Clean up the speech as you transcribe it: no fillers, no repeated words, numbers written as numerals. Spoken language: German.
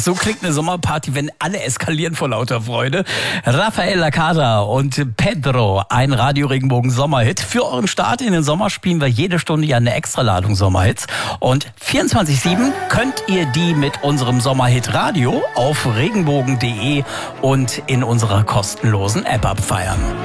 So klingt eine Sommerparty, wenn alle eskalieren vor lauter Freude. Rafael Lacada und Pedro, ein Radio Regenbogen Sommerhit. Für euren Start in den Sommer spielen wir jede Stunde ja eine Extraladung Sommerhits. Und 24/7 könnt ihr die mit unserem Sommerhit Radio auf regenbogen.de und in unserer kostenlosen App abfeiern.